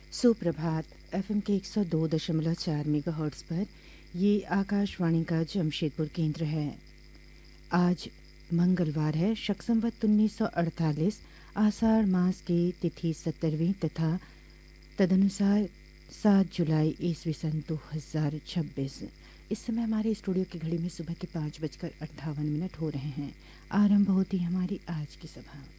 सुप्रभात। एफएम के 102.4 मेगाहर्ट्ज़ पर ये आकाशवाणी का जमशेदपुर केंद्र है। आज मंगलवार है, शक संवत 1948, आषाढ़ मास की तिथि 17वीं तथा तदनुसार 7 जुलाई ईस्वी सन 2026। इस समय हमारे स्टूडियो की घड़ी में सुबह के 5:58 हो रहे हैं। आरंभ होती हमारी आज की सभा।